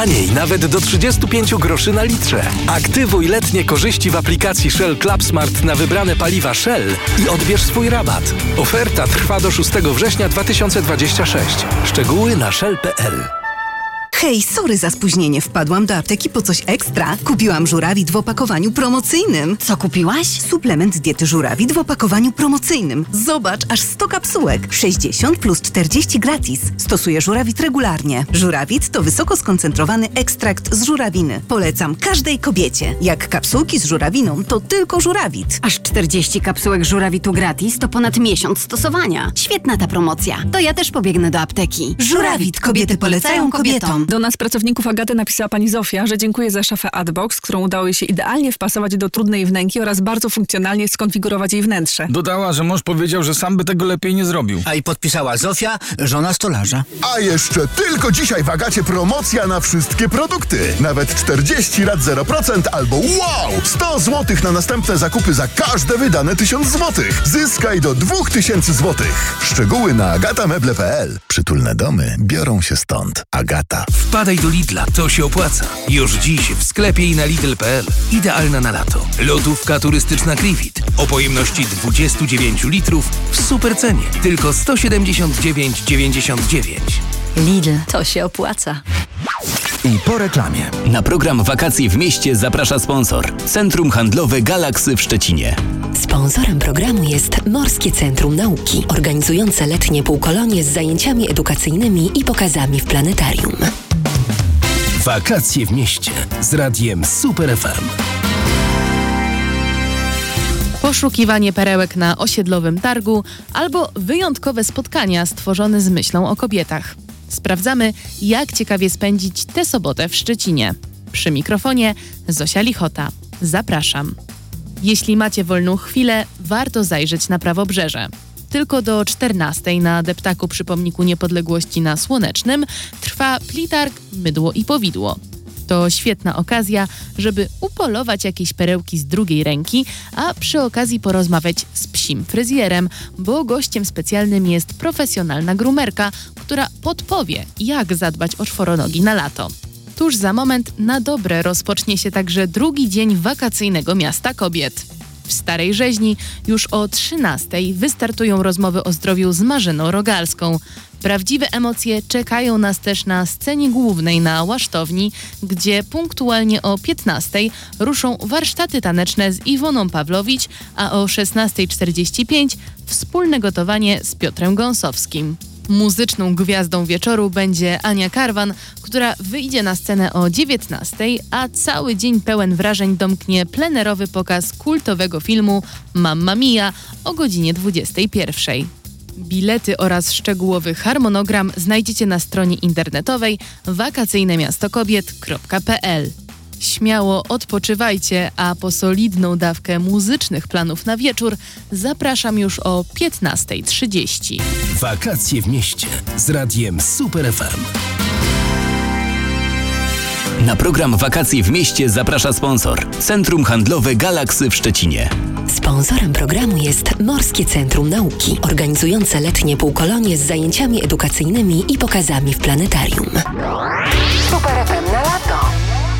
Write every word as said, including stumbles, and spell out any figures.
Taniej nawet do trzydzieści pięć groszy na litrze. Aktywuj letnie korzyści w aplikacji Shell Club Smart na wybrane paliwa Shell i odbierz swój rabat. Oferta trwa do szóstego września dwa tysiące dwudziestego szóstego. Szczegóły na shell kropka p l. Hej, sorry za spóźnienie. Wpadłam do apteki po coś ekstra. Kupiłam żurawit w opakowaniu promocyjnym. Co kupiłaś? Suplement diety żurawit w opakowaniu promocyjnym. Zobacz, aż sto kapsułek. sześćdziesiąt plus czterdzieści gratis. Stosuję żurawit regularnie. Żurawit to wysoko skoncentrowany ekstrakt z żurawiny. Polecam każdej kobiecie. Jak kapsułki z żurawiną, to tylko żurawit. Aż czterdzieści kapsułek żurawitu gratis to ponad miesiąc stosowania. Świetna ta promocja. To ja też pobiegnę do apteki. Żurawit. Kobiety polecają kobietom. Do nas, pracowników Agaty, napisała pani Zofia, że dziękuję za szafę Adbox, którą udało jej się idealnie wpasować do trudnej wnęki oraz bardzo funkcjonalnie skonfigurować jej wnętrze. Dodała, że mąż powiedział, że sam by tego lepiej nie zrobił. A i podpisała Zofia, żona stolarza. A jeszcze tylko dzisiaj w Agacie promocja na wszystkie produkty. Nawet czterdzieści rat zero procent albo wow! sto złotych na następne zakupy za każde wydane tysiąc złotych. Zyskaj do dwa tysiące złotych. Szczegóły na agameble kropka p l. Przytulne domy biorą się stąd. Agata. Wpadaj do Lidla, to się opłaca. Już dziś w sklepie i na lidl kropka p l. Idealna na lato. Lodówka turystyczna Krivit o pojemności dwadzieścia dziewięć litrów w super cenie. Tylko sto siedemdziesiąt dziewięć dziewięćdziesiąt dziewięć. Lidl, to się opłaca. I po reklamie. Na program Wakacje w mieście zaprasza sponsor. Centrum Handlowe Galaksy w Szczecinie. Sponsorem programu jest Morskie Centrum Nauki, organizujące letnie półkolonie z zajęciami edukacyjnymi i pokazami w planetarium. Wakacje w mieście z radiem Super F M. Poszukiwanie perełek na osiedlowym targu albo wyjątkowe spotkania stworzone z myślą o kobietach. Sprawdzamy, jak ciekawie spędzić tę sobotę w Szczecinie. Przy mikrofonie Zosia Lichota. Zapraszam. Jeśli macie wolną chwilę, warto zajrzeć na Prawobrzeże. Tylko do czternastej na deptaku przy Pomniku Niepodległości na Słonecznym trwa plitarg Mydło i Powidło. To świetna okazja, żeby upolować jakieś perełki z drugiej ręki, a przy okazji porozmawiać z psim fryzjerem, bo gościem specjalnym jest profesjonalna grumerka, która podpowie, jak zadbać o czworonogi na lato. Tuż za moment na dobre rozpocznie się także drugi dzień wakacyjnego Miasta Kobiet. W Starej Rzeźni już o trzynastej wystartują rozmowy o zdrowiu z Marzyną Rogalską. Prawdziwe emocje czekają nas też na scenie głównej na Łasztowni, gdzie punktualnie o piętnastej ruszą warsztaty taneczne z Iwoną Pawlowicz, a o szesnasta czterdzieści pięć wspólne gotowanie z Piotrem Gąsowskim. Muzyczną gwiazdą wieczoru będzie Ania Karwan, która wyjdzie na scenę o dziewiętnastej, a cały dzień pełen wrażeń domknie plenerowy pokaz kultowego filmu Mamma Mia o godzinie dwudziestej pierwszej. Bilety oraz szczegółowy harmonogram znajdziecie na stronie internetowej wakacyjne miasto kobiet kropka p l. Śmiało odpoczywajcie, a po solidną dawkę muzycznych planów na wieczór zapraszam już o piętnasta trzydzieści. Wakacje w mieście z radiem Super F M. Na program Wakacje w mieście zaprasza sponsor. Centrum Handlowe Galaksy w Szczecinie. Sponsorem programu jest Morskie Centrum Nauki, organizujące letnie półkolonie z zajęciami edukacyjnymi i pokazami w planetarium. Super F M na lato.